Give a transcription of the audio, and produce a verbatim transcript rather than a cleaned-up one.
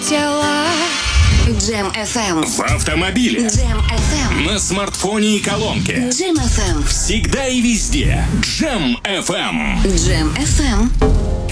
хотела. Джем эф эм. В автомобиле. Джем эф эм. На смартфоне и колонке. Джем эф эм. Всегда и везде. Джем эф эм. Джем эф эм.